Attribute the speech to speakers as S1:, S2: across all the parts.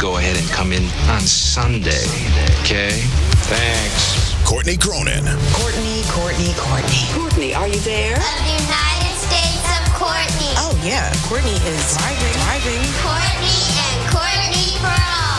S1: go ahead and come in on Sunday, okay? Thanks.
S2: Courtney Cronin.
S3: Courtney.
S4: Courtney, are you there?
S5: Of the United States of Courtney.
S3: Oh, yeah. Courtney is driving.
S5: Courtney and Courtney for all.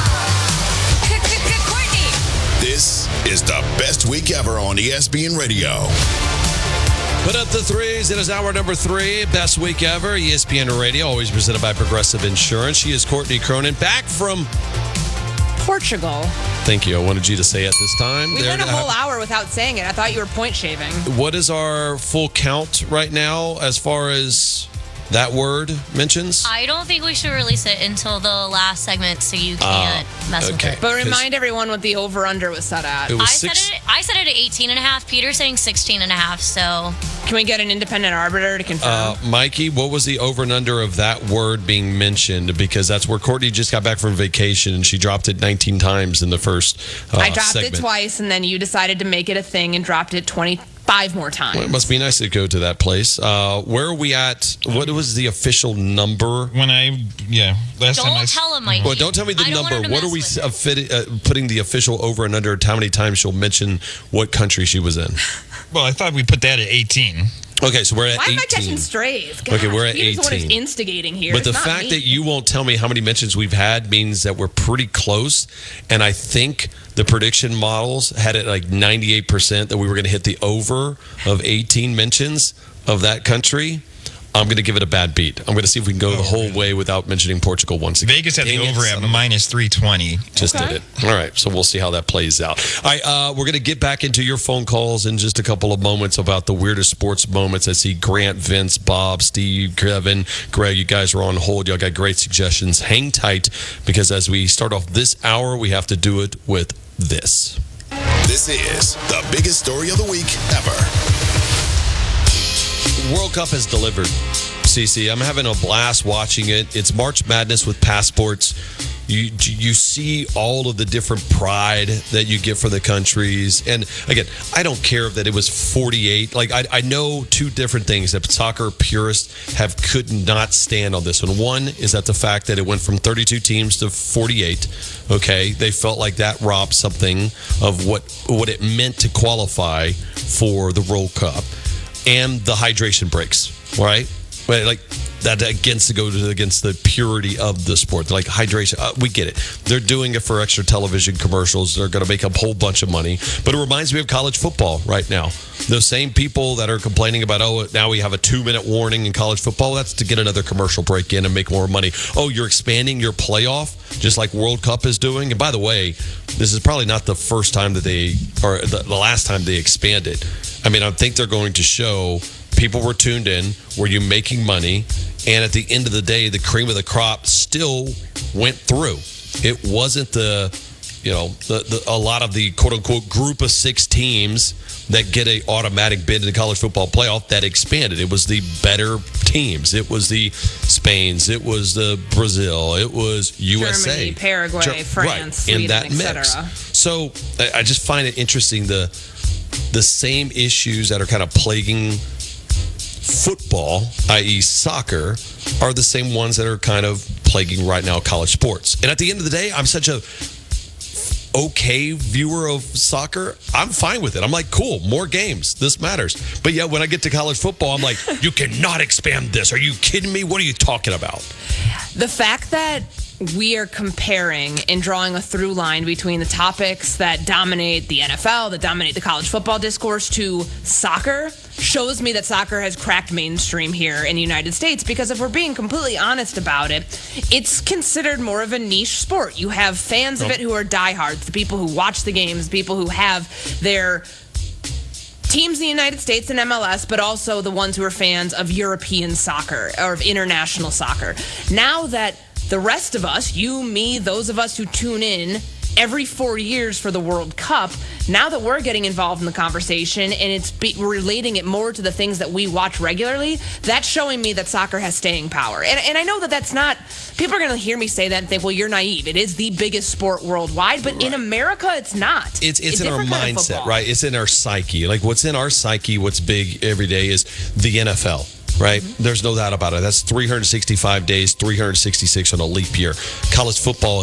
S4: Courtney!
S2: This is the best week ever on ESPN Radio.
S6: Put up the threes. It is hour number 3. Best week ever. ESPN Radio, always presented by Progressive Insurance. She is Courtney Cronin, back from
S7: Portugal.
S6: Thank you. I wanted you to say it this time.
S7: We went a whole hour without saying it. I thought you were point shaving.
S6: What is our full count right now as far as that word mentions?
S8: I don't think we should release it until the last segment, so you can't mess with it.
S7: But remind everyone what the over-under was set at.
S6: It was
S8: I said it at 18.5. Peter's saying 16.5, so...
S7: Can we get an independent arbiter to confirm?
S6: Mikey, what was the over and under of that word being mentioned? Because that's where Courtney just got back from vacation, and she dropped it 19 times in the first
S7: I dropped
S6: segment.
S7: it twice, and then you decided to make it a thing and dropped it 25 more times.
S6: Well, it must be nice to go to that place. Where are we at? What was the official number?
S8: Don't tell him, Mikey.
S6: Well, don't tell me the
S8: I don't want
S6: number.
S8: her to
S6: What are we
S8: mess with
S6: putting the official over and under? How many times she'll mention what country she was in?
S9: Well, I thought we put that at 18.
S6: Okay, so we're at 18.
S7: Why am I catching strays? Gosh,
S6: Okay, we're at
S7: Peter's the one
S6: 18.
S7: who's instigating here.
S6: But
S7: It's
S6: the
S7: not
S6: fact
S7: me.
S6: that you won't tell me how many mentions we've had means that we're pretty close. And I think the prediction models had it like 98% that we were going to hit the over of 18 mentions of that country. I'm going to give it a bad beat. I'm going to see if we can go the whole way without mentioning Portugal once again.
S9: Vegas had the
S6: Dang it,
S9: over at minus 320.
S6: Just did it. All right, so we'll see how that plays out. All right, we're going to get back into your phone calls in just a couple of moments about the weirdest sports moments. I see Grant, Vince, Bob, Steve, Kevin, Greg, you guys are on hold. Y'all got great suggestions. Hang tight, because as we start off this hour, we have to do it with this.
S2: This is the biggest story of the week ever.
S6: World Cup has delivered, CC. I'm having a blast watching it. It's March Madness with passports. You see all of the different pride that you get for the countries. And again, I don't care that it was 48. Like, I know two different things that soccer purists could not stand on this one. One is that the fact that it went from 32 teams to 48. Okay, they felt like that robbed something of what it meant to qualify for the World Cup. And the hydration breaks, right? Like that against the purity of the sport. Like hydration, we get it. They're doing it for extra television commercials. They're going to make a whole bunch of money. But it reminds me of college football right now. Those same people that are complaining about, now we have a 2-minute warning in college football. That's to get another commercial break in and make more money. Oh, you're expanding your playoff, just like World Cup is doing. And by the way, this is probably not the first time that the last time they expanded. I mean, I think they're going to show people were tuned in. Were you making money? And at the end of the day, the cream of the crop still went through. It wasn't a lot of the quote unquote group of 6 teams that get a automatic bid in the college football playoff that expanded. It was the better teams. It was the Spains. It was the Brazil. It was USA.
S7: Germany, Paraguay, France, Sweden,
S6: in that mix. So I just find it interesting the same issues that are kind of plaguing football, i.e. soccer, are the same ones that are kind of plaguing right now college sports. And at the end of the day, I'm such a okay viewer of soccer. I'm fine with it. I'm like, cool, more games. This matters. But yeah, when I get to college football, I'm like, you cannot expand this. Are you kidding me? What are you talking about?
S7: The fact that we are comparing and drawing a through line between the topics that dominate the NFL, that dominate the college football discourse, to soccer shows me that soccer has cracked mainstream here in the United States, because if we're being completely honest about it, it's considered more of a niche sport. You have fans of it who are diehards, the people who watch the games, the people who have their teams in the United States and MLS, but also the ones who are fans of European soccer or of international soccer. Now that the rest of us, you, me, those of us who tune in every 4 years for the World Cup, now that we're getting involved in the conversation and we're relating it more to the things that we watch regularly, that's showing me that soccer has staying power. And I know that that's not, people are going to hear me say that and think, well, you're naive. It is the biggest sport worldwide, but in America, it's not.
S6: It's in our mindset, right? It's in our psyche. Like, what's in our psyche, what's big every day is the NFL. Right? Mm-hmm. There's no doubt about it. That's 365 days, 366 on a leap year. College football